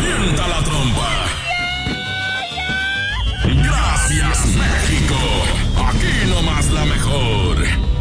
revienta la trompa. Gracias, México. Aquí nomás la mejor.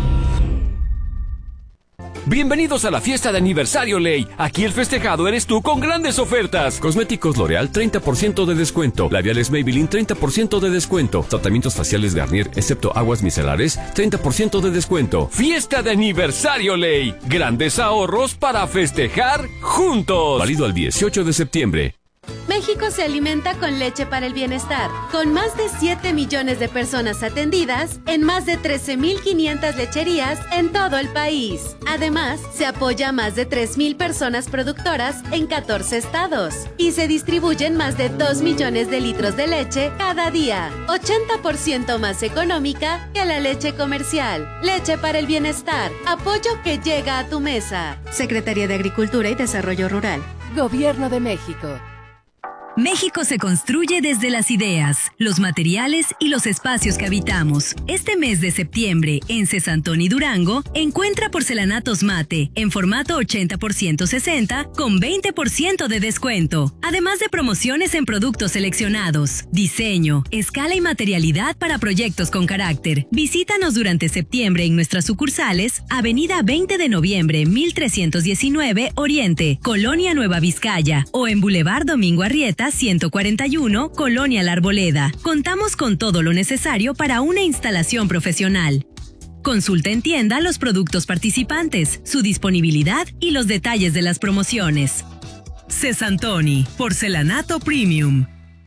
Bienvenidos a la fiesta de aniversario Ley. Aquí el festejado eres tú con grandes ofertas. Cosméticos L'Oreal 30% de descuento. Labiales Maybelline 30% de descuento. Tratamientos faciales Garnier excepto aguas micelares 30% de descuento. Fiesta de aniversario Ley. Grandes ahorros para festejar juntos. Válido al 18 de septiembre. México se alimenta con leche para el bienestar, con más de 7 millones de personas atendidas en más de 13,500 lecherías en todo el país. Además, se apoya a más de 3,000 personas productoras en 14 estados y se distribuyen más de 2 millones de litros de leche cada día, 80% más económica que la leche comercial. Leche para el bienestar, apoyo que llega a tu mesa. Secretaría de Agricultura y Desarrollo Rural. Gobierno de México. México se construye desde las ideas, los materiales y los espacios que habitamos. Este mes de septiembre, en Cesantón y Durango, encuentra porcelanatos mate en formato 80x160 con 20% de descuento. Además de promociones en productos seleccionados, diseño, escala y materialidad para proyectos con carácter. Visítanos durante septiembre en nuestras sucursales, Avenida 20 de Noviembre, 1319 Oriente, Colonia Nueva Vizcaya, o en Boulevard Domingo Arrieta, 141, Colonia La Arboleda. Contamos con todo lo necesario para una instalación profesional. Consulta en tienda los productos participantes, su disponibilidad y los detalles de las promociones. Cesantoni, porcelanato premium.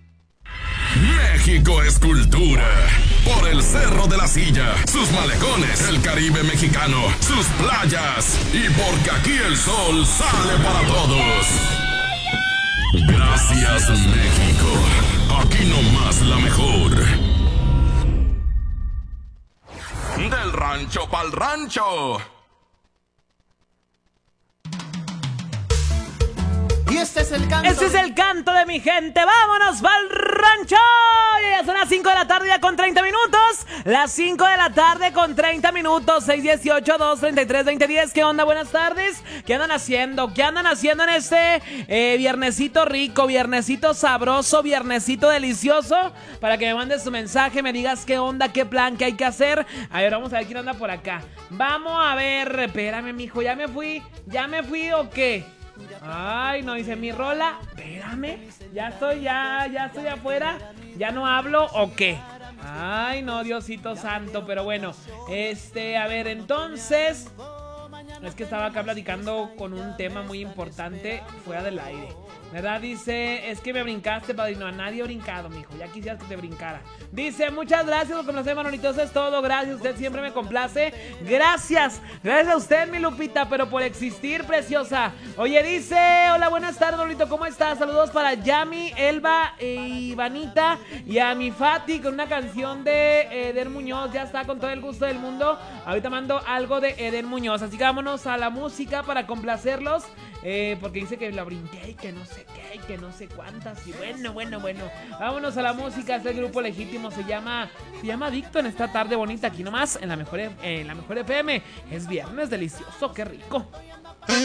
México es cultura. Por el Cerro de la Silla, sus malecones, el Caribe mexicano, sus playas y porque aquí el sol sale para todos. Gracias, México. Aquí nomás la mejor. Del rancho pa'l rancho. Y este es el canto. Este es el canto de mi gente. ¡Vámonos pa'l rancho! Ya son las 5 de la tarde ya con 30 minutos. Las 5 de la tarde con 30 minutos. 618-233-2010. ¿Qué onda? Buenas tardes. ¿Qué andan haciendo? ¿Qué andan haciendo en este viernesito rico, viernesito sabroso, viernesito delicioso? Para que me mandes tu mensaje, me digas qué onda, qué plan, qué hay que hacer. A ver, vamos a ver quién anda por acá. Vamos a ver, espérame, mijo. ¿Ya me fui o qué? Ay, no, dice mi rola. Espérame, ya estoy afuera. ¿Ya no hablo o qué? Ay, no, Diosito santo. Pero bueno, a ver, entonces es que estaba acá platicando con un tema muy importante fuera del aire, ¿verdad? Dice, es que me brincaste, padrino. A nadie he brincado, mijo. Ya quisieras que te brincara. Dice, muchas gracias por complacer, Manolito. Eso es todo. Gracias, usted siempre me complace. Gracias a usted, mi Lupita, pero por existir, preciosa. Oye, dice, hola, buenas tardes, Manolito. ¿Cómo estás? Saludos para Yami, Elba, Ivanita y a mi Fati con una canción de Eden Muñoz. Ya está, con todo el gusto del mundo. Ahorita mando algo de Eden Muñoz. Así que vámonos a la música para complacerlos. Porque dice que la brinqué y que no sé qué y que no sé cuántas. Y bueno. Vámonos a la música. Este grupo legítimo se llama Adicto en esta tarde bonita. Aquí nomás en la mejor FM. Es viernes delicioso, qué rico.